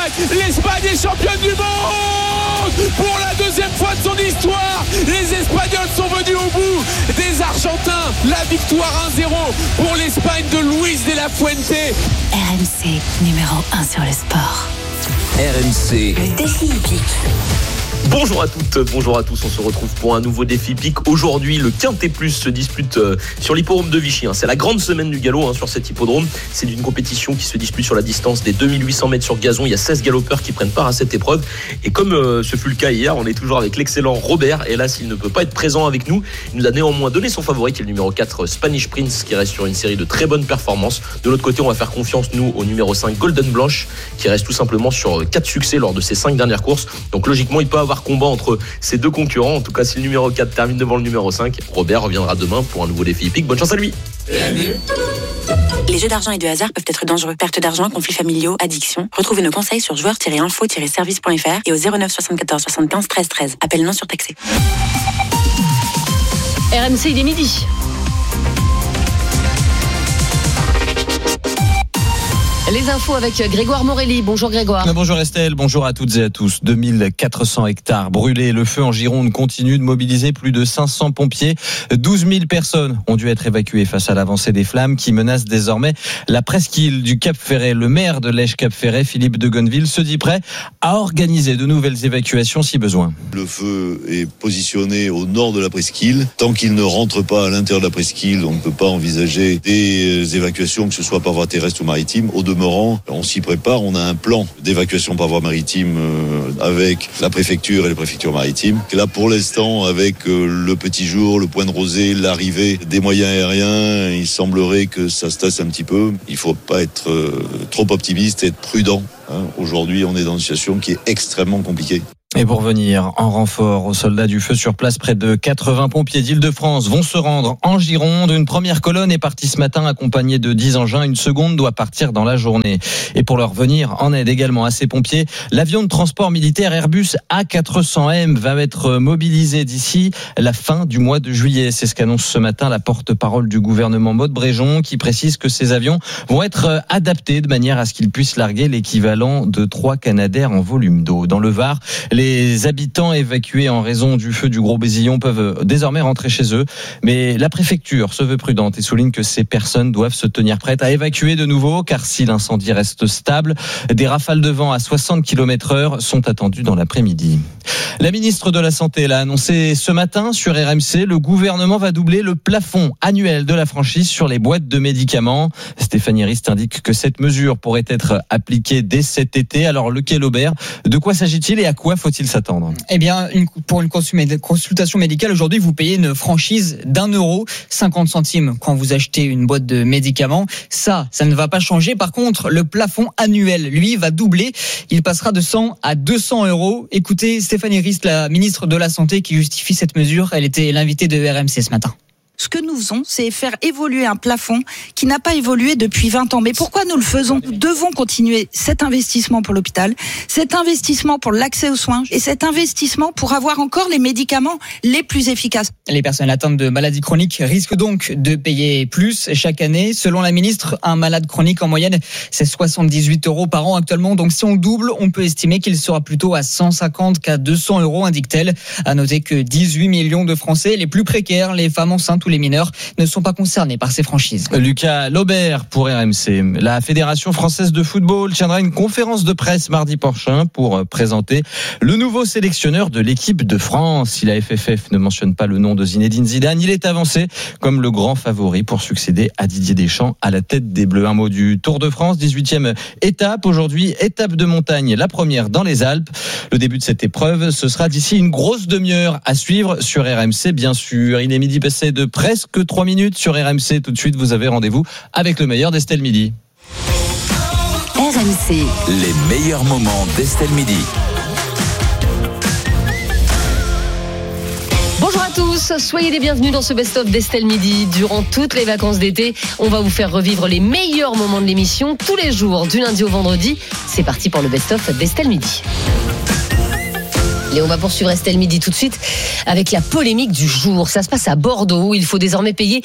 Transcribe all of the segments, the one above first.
l'Espagne est championne du monde pour la deuxième fois de son histoire. Les Espagnols sont venus au bout des Argentins. La victoire 1-0 pour l'Espagne de Luis de la Fuente. RMC, numéro 1 sur le sport. RMC, le défi hippique. Bonjour à toutes, bonjour à tous, on se retrouve pour un nouveau défi hippique. Aujourd'hui, le Quintet Plus se dispute sur l'hippodrome de Vichy. C'est la grande semaine du galop sur cet hippodrome. C'est une compétition qui se dispute sur la distance des 2800 mètres sur gazon. Il y a 16 galopeurs qui prennent part à cette épreuve. Et comme ce fut le cas hier, on est toujours avec l'excellent Robert. Et là, s'il ne peut pas être présent avec nous, il nous a néanmoins donné son favori, qui est le numéro 4, Spanish Prince, qui reste sur une série de très bonnes performances. De l'autre côté, on va faire confiance, nous, au numéro 5, Golden Blanche, qui reste tout simplement sur 4 succès lors de ses 5 dernières courses. Donc logiquement, il peut avoir combat entre ces deux concurrents. En tout cas, si le numéro 4 termine devant le numéro 5, Robert reviendra demain pour un nouveau défi hippique. Bonne chance à lui. Les jeux d'argent et de hasard peuvent être dangereux. Perte d'argent, conflits familiaux, addiction. Retrouvez nos conseils sur joueurs-info-service.fr et au 09 74 75 13 13. Appel non surtaxé. RMC, il est midi. Les infos avec Grégoire Morelli. Bonjour Grégoire. Bonjour Estelle, bonjour à toutes et à tous. 2400 hectares brûlés. Le feu en Gironde continue de mobiliser plus de 500 pompiers. 12 000 personnes ont dû être évacuées face à l'avancée des flammes qui menacent désormais la presqu'île du Cap-Ferret. Le maire de Lège-Cap-Ferret, Philippe de Gonneville, se dit prêt à organiser de nouvelles évacuations si besoin. Le feu est positionné au nord de la presqu'île. Tant qu'il ne rentre pas à l'intérieur de la presqu'île, on ne peut pas envisager des évacuations, que ce soit par voie terrestre ou maritime. Au demeurant, on s'y prépare, on a un plan d'évacuation par voie maritime avec la préfecture et les préfectures maritimes. Là, pour l'instant, avec le petit jour, le point de rosée, l'arrivée des moyens aériens, il semblerait que ça se tasse un petit peu. Il ne faut pas être trop optimiste et être prudent. Aujourd'hui, on est dans une situation qui est extrêmement compliquée. Et pour venir en renfort aux soldats du feu sur place, près de 80 pompiers d'Île-de-France vont se rendre en Gironde. Une première colonne est partie ce matin accompagnée de 10 engins. Une seconde doit partir dans la journée. Et pour leur venir en aide également à ces pompiers, l'avion de transport militaire Airbus A400M va être mobilisé d'ici la fin du mois de juillet. C'est ce qu'annonce ce matin la porte-parole du gouvernement Maud Bréjon, qui précise que ces avions vont être adaptés de manière à ce qu'ils puissent larguer l'équivalent de 3 Canadair en volume d'eau. Dans le Var, les habitants évacués en raison du feu du Gros Bésillon peuvent désormais rentrer chez eux. Mais la préfecture se veut prudente et souligne que ces personnes doivent se tenir prêtes à évacuer de nouveau, car si l'incendie reste stable, des rafales de vent à 60 km/h sont attendues dans l'après-midi. La ministre de la Santé l'a annoncé ce matin sur RMC. Le gouvernement va doubler le plafond annuel de la franchise sur les boîtes de médicaments. Stéphanie Rist indique que cette mesure pourrait être appliquée dès cet été. Alors, lequel Aubert, de quoi s'agit-il et à quoi faut-il s'attendre ? Eh bien, pour une consultation médicale, aujourd'hui, vous payez une franchise d'1,50 € quand vous achetez une boîte de médicaments. Ça ne va pas changer. Par contre, le plafond annuel, lui, va doubler. Il passera de 100 à 200 €. Écoutez Stéphanie Rist, la ministre de la Santé, qui justifie cette mesure. Elle était l'invitée de RMC ce matin. Ce que nous faisons, c'est faire évoluer un plafond qui n'a pas évolué depuis 20 ans. Mais pourquoi nous le faisons ? Nous devons continuer cet investissement pour l'hôpital, cet investissement pour l'accès aux soins et cet investissement pour avoir encore les médicaments les plus efficaces. Les personnes atteintes de maladies chroniques risquent donc de payer plus chaque année. Selon la ministre, un malade chronique en moyenne, c'est 78 € par an actuellement. Donc si on double, on peut estimer qu'il sera plutôt à 150 qu'à 200 €, indique-t-elle. À noter que 18 millions de Français, les plus précaires, les femmes enceintes ou les mineurs, ne sont pas concernés par ces franchises. Lucas Laubert pour RMC. La Fédération française de football tiendra une conférence de presse mardi prochain pour présenter le nouveau sélectionneur de l'équipe de France. Si la FFF ne mentionne pas le nom de Zinedine Zidane, il est avancé comme le grand favori pour succéder à Didier Deschamps à la tête des Bleus. Un mot du Tour de France, 18e étape aujourd'hui, étape de montagne, la première dans les Alpes. Le début de cette épreuve, ce sera d'ici une grosse demi-heure à suivre sur RMC, bien sûr. Il est midi passé de presque 3 minutes sur RMC. Tout de suite, vous avez rendez-vous avec le meilleur d'Estelle Midi. RMC. Les meilleurs moments d'Estelle Midi. Bonjour à tous, soyez les bienvenus dans ce best-of d'Estelle Midi. Durant toutes les vacances d'été, on va vous faire revivre les meilleurs moments de l'émission tous les jours, du lundi au vendredi. C'est parti pour le best-of d'Estelle Midi. Et on va poursuivre Estelle Midi tout de suite avec la polémique du jour. Ça se passe à Bordeaux où il faut désormais payer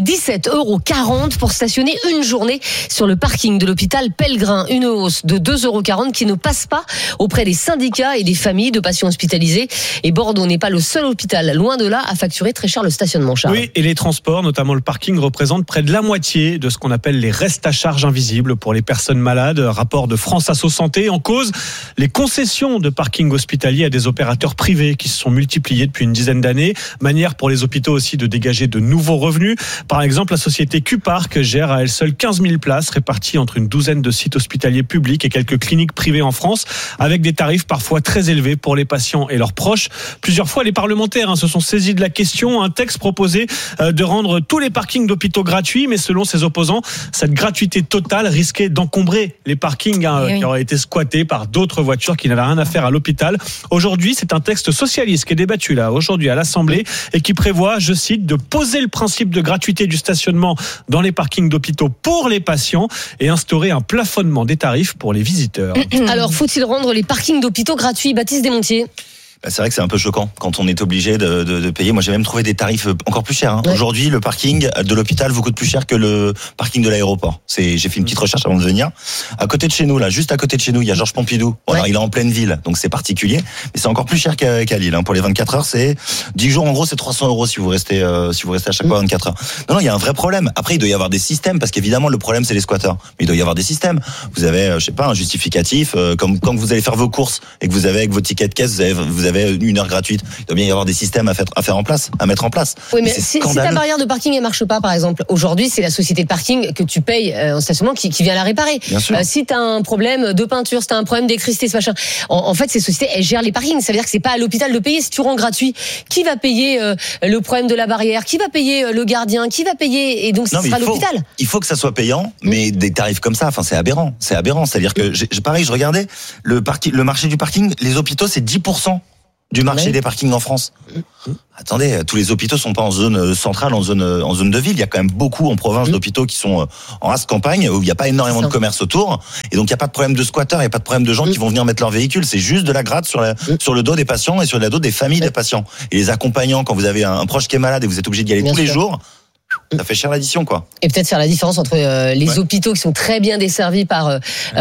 17,40 € pour stationner une journée sur le parking de l'hôpital Pellegrin. Une hausse de 2,40 € qui ne passe pas auprès des syndicats et des familles de patients hospitalisés. Et Bordeaux n'est pas le seul hôpital, loin de là, à facturer très cher le stationnement, Charles. Oui, et les transports, notamment le parking, représentent près de la moitié de ce qu'on appelle les restes à charge invisibles pour les personnes malades. Rapport de France Asso Santé. En cause, les concessions de parking hospitalier à des opérateurs privés qui se sont multipliés depuis une dizaine d'années. Manière pour les hôpitaux aussi de dégager de nouveaux revenus. Par exemple, la société Q-Park gère à elle seule 15 000 places réparties entre une douzaine de sites hospitaliers publics et quelques cliniques privées en France, avec des tarifs parfois très élevés pour les patients et leurs proches. Plusieurs fois, les parlementaires se sont saisis de la question. Un texte proposait de rendre tous les parkings d'hôpitaux gratuits, mais selon ses opposants, cette gratuité totale risquait d'encombrer les parkings qui auraient été squattés par d'autres voitures qui n'avaient rien à faire à l'hôpital. Aujourd'hui, c'est un texte socialiste qui est débattu là aujourd'hui à l'Assemblée et qui prévoit, je cite, de poser le principe de gratuité du stationnement dans les parkings d'hôpitaux pour les patients et instaurer un plafonnement des tarifs pour les visiteurs. Alors, faut-il rendre les parkings d'hôpitaux gratuits? Baptiste Desmontiers. C'est vrai que c'est un peu choquant quand on est obligé de payer. Moi, j'ai même trouvé des tarifs encore plus chers. Ouais. Aujourd'hui, le parking de l'hôpital vous coûte plus cher que le parking de l'aéroport. J'ai fait une petite recherche avant de venir. À côté de chez nous, là, juste à côté de chez nous, il y a Georges Pompidou. Bon, alors, il est en pleine ville, donc c'est particulier. Mais c'est encore plus cher qu'à Lille. Pour les 24 heures, c'est 10 jours. En gros, c'est 300 € si vous restez à chaque fois 24 heures. Non, il y a un vrai problème. Après, il doit y avoir des systèmes parce qu'évidemment, le problème, c'est les squatteurs. Mais il doit y avoir des systèmes. Vous avez, je sais pas, un justificatif, comme quand vous allez faire vos courses et que vous avez avec vos tickets de caisse, vous avez une heure gratuite. Il doit bien y avoir des systèmes à mettre en place. Oui, mais si ta barrière de parking elle marche pas, par exemple, aujourd'hui, c'est la société de parking que tu payes en stationnement qui vient la réparer. Si tu as un problème de peinture, si tu as un problème d'électricité, ce machin. En fait, ces sociétés, elles gèrent les parkings. Ça veut dire que c'est pas à l'hôpital de payer. Si tu rends gratuit, qui va payer le problème de la barrière? Qui va payer le gardien? Qui va payer? Et donc, ce sera l'hôpital. Il faut que ça soit payant, mais des tarifs comme ça, c'est aberrant. C'est aberrant. C'est-à-dire que, pareil, je regardais le marché du parking, les hôpitaux, c'est 10% du marché des parkings en France. Attendez, tous les hôpitaux sont pas en zone centrale, en zone de ville. Il y a quand même beaucoup en province d'hôpitaux qui sont en race campagne où il n'y a pas énormément de commerce autour. Et donc il n'y a pas de problème de squatteurs, il n'y a pas de problème de gens qui vont venir mettre leur véhicule. C'est juste de la gratte sur le dos des patients et sur le dos des familles des patients. Et les accompagnants, quand vous avez un proche qui est malade et vous êtes obligé d'y aller tous les jours, ça fait cher l'addition, quoi. Et peut-être faire la différence entre les hôpitaux qui sont très bien desservis par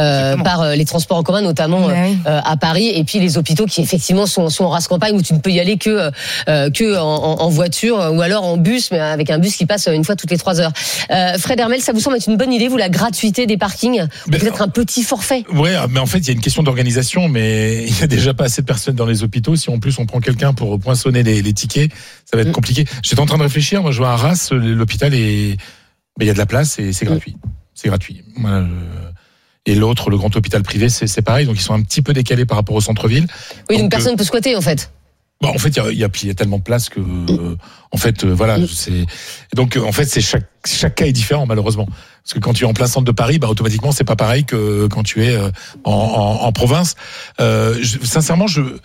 les transports en commun, notamment à Paris, et puis les hôpitaux qui effectivement sont en race campagne où tu ne peux y aller que en voiture ou alors en bus, mais avec un bus qui passe une fois toutes les 3 heures. Fred Hermel, ça vous semble être une bonne idée, vous, la gratuité des parkings, peut-être un petit forfait? Oui, mais en fait, il y a une question d'organisation, mais il n'y a déjà pas assez de personnes dans les hôpitaux. Si en plus on prend quelqu'un pour poinçonner les tickets, ça va être compliqué. J'étais en train de réfléchir, moi je vois à Arras, l'hôpital mais il y a de la place et c'est gratuit. C'est gratuit. Voilà, et l'autre, le grand hôpital privé, c'est pareil. Donc ils sont un petit peu décalés par rapport au centre-ville. Oui, donc personne ne peut squatter en fait. En fait, il y a tellement de place que, voilà, donc en fait, c'est chaque cas est différent malheureusement. Parce que quand tu es en plein centre de Paris, automatiquement, c'est pas pareil que quand tu es en province. Sincèrement,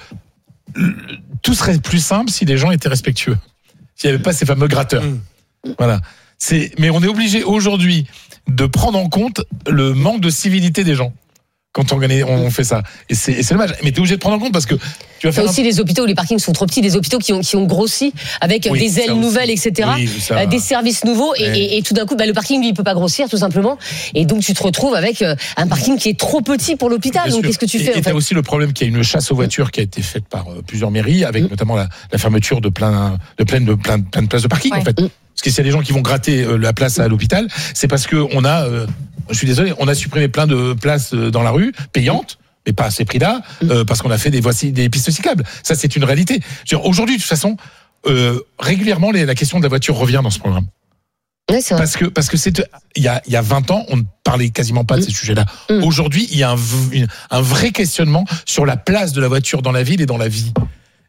tout serait plus simple si les gens étaient respectueux. S'il n'y avait pas ces fameux gratteurs. Voilà. Mais on est obligé aujourd'hui de prendre en compte le manque de civilité des gens quand on fait ça. Et c'est dommage. Mais t'es obligé de prendre en compte parce que tu vas faire aussi les hôpitaux où les parkings sont trop petits, des hôpitaux qui ont grossi avec des ailes nouvelles, etc. Des services nouveaux et tout d'un coup, le parking lui il peut pas grossir tout simplement. Et donc tu te retrouves avec un parking qui est trop petit pour l'hôpital. Donc qu'est-ce que tu fais? Et t'as aussi le problème qu'il y a une chasse aux voitures qui a été faite par plusieurs mairies avec notamment la fermeture de plein de places de parking en fait. Parce que s'il y a des gens qui vont gratter la place à l'hôpital, c'est parce que je suis désolé, on a supprimé plein de places dans la rue, payantes, mais pas à ces prix-là, parce qu'on a fait des pistes cyclables. Ça, c'est une réalité. Aujourd'hui, de toute façon, régulièrement, la question de la voiture revient dans ce programme. Ouais, c'est vrai. Parce que il y a 20 ans, on ne parlait quasiment pas de ces sujets-là. Aujourd'hui, il y a un vrai questionnement sur la place de la voiture dans la ville et dans la vie.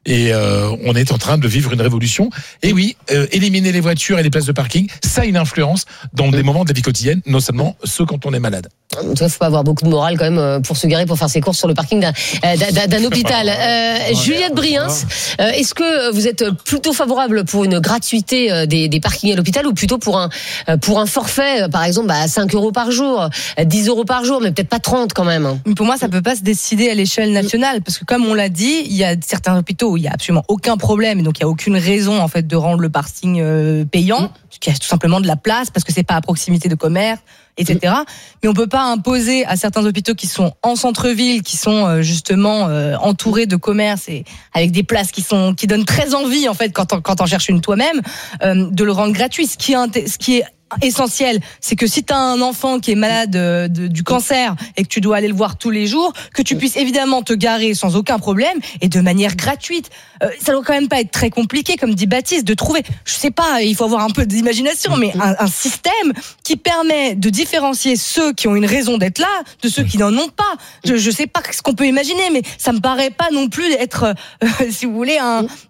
Et on est en train de vivre une révolution. Et oui, éliminer les voitures et les places de parking, ça a une influence dans des moments de la vie quotidienne, non seulement ceux quand on est malade. En tout cas, il faut pas avoir beaucoup de morale quand même pour se garer, pour faire ses courses sur le parking d'un hôpital. Juliette Briens, est-ce que vous êtes plutôt favorable pour une gratuité des parkings à l'hôpital ou plutôt pour un forfait, par exemple, à 5 € par jour, 10 € par jour, mais peut-être pas 30 quand même? Pour moi, ça peut pas se décider à l'échelle nationale, parce que comme on l'a dit, il y a certains hôpitaux où il y a absolument aucun problème, et donc il y a aucune raison en fait de rendre le parking payant, parce qu'il y a tout simplement de la place, parce que c'est pas à proximité de commerce, etc. Mais on peut pas imposer à certains hôpitaux qui sont en centre-ville, qui sont justement entourés de commerces et avec des places qui donnent très envie en fait quand on cherche une toi-même, de le rendre gratuit. Ce qui est essentiel, c'est que si tu as un enfant qui est malade du cancer et que tu dois aller le voir tous les jours, que tu puisses évidemment te garer sans aucun problème et de manière gratuite. Ça doit quand même pas être très compliqué, comme dit Baptiste, de trouver, je sais pas, il faut avoir un peu d'imagination, mais un système qui permet de différencier ceux qui ont une raison d'être là de ceux qui n'en ont pas. Je sais pas ce qu'on peut imaginer, mais ça me paraît pas non plus être, si vous voulez,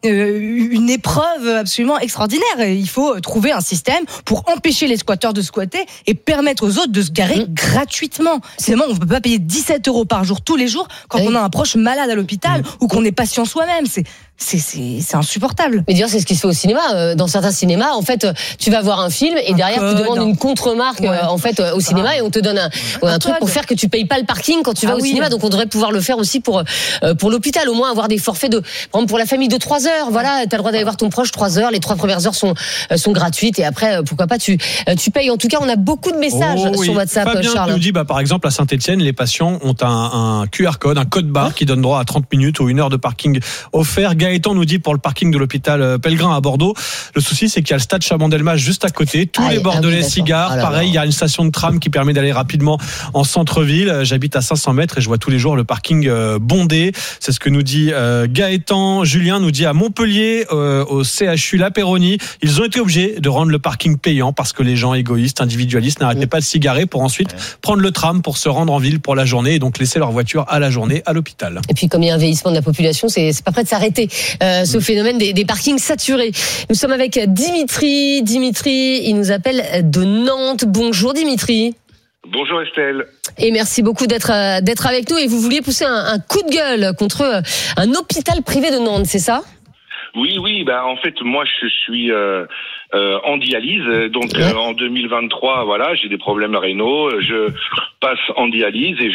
une épreuve absolument extraordinaire. Et il faut trouver un système pour empêcher les squatteurs de squatter et permettre aux autres de se garer gratuitement. Sinon, on ne peut pas payer 17 € par jour tous les jours quand on a un proche malade à l'hôpital ou qu'on est patient soi-même. C'est insupportable. Mais d'ailleurs, c'est ce qui se fait au cinéma. Dans certains cinémas, en fait, tu vas voir un film et derrière, tu demandes une contre-marque en fait, au cinéma et on te donne un truc pour faire que tu payes pas le parking quand tu vas au cinéma. Donc, on devrait pouvoir le faire aussi pour l'hôpital. Au moins, avoir des forfaits par exemple, pour la famille de 3 heures. Voilà, t'as le droit d'aller voir ton proche 3 heures. Les 3 premières heures sont gratuites et après, pourquoi pas, tu payes. En tout cas, on a beaucoup de messages sur WhatsApp, Fabien Charles. nous dit, par exemple, à Saint-Etienne, les patients ont un QR code, un code barre qui donne droit à 30 minutes ou 1 heure de parking offert. Gaëtan nous dit pour le parking de l'hôpital Pellegrin à Bordeaux, le souci c'est qu'il y a le stade Chaban-Delmas juste à côté, tous les Bordelais s'y garent, pareil, il y a une station de tram qui permet d'aller rapidement en centre-ville. J'habite à 500 mètres et je vois tous les jours le parking bondé, c'est ce que nous dit Gaëtan. Julien nous dit à Montpellier, au CHU La Péronie, ils ont été obligés de rendre le parking payant parce que les gens égoïstes, individualistes n'arrêtaient pas de s'y garer pour ensuite prendre le tram pour se rendre en ville pour la journée et donc laisser leur voiture à la journée à l'hôpital. Et puis comme il y a un vieillissement de la population, c'est pas prêt de s'arrêter. Ce phénomène des parkings saturés. Nous sommes avec Dimitri. Dimitri, il nous appelle de Nantes. Bonjour Dimitri. Bonjour Estelle. Et merci beaucoup d'être avec nous. Et vous vouliez pousser un coup de gueule contre un hôpital privé de Nantes, c'est ça ? Oui, en fait, moi, je suis en dialyse. Donc, en 2023, voilà, j'ai des problèmes rénaux. Je passe en dialyse et